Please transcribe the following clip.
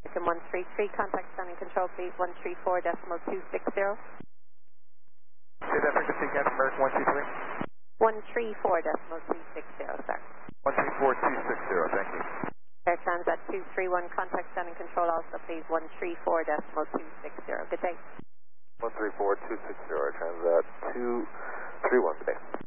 American 133, contact standing control please, 134.260. Say that frequency again, American 123? 134.260, sir. 134.260, thank you. Air Transat 231, contact standing control also please, 134.260. Good day. 134.260, Air Transat 231, good day.